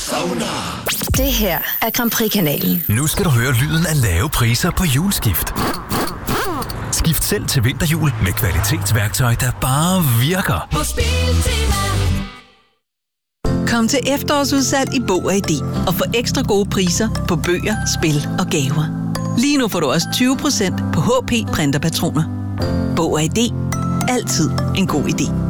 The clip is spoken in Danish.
Sonar. Det her er Grand Prix-kanalen. Nu skal du høre lyden af lave priser på juleskift. Skift selv til vinterjul med kvalitetsværktøj, der bare virker. På Biltema. Kom til efterårsudsalg i Bog og ID og få ekstra gode priser på bøger, spil og gaver. Lige nu får du også 20% på HP printerpatroner. Bog og ID. Altid en god idé.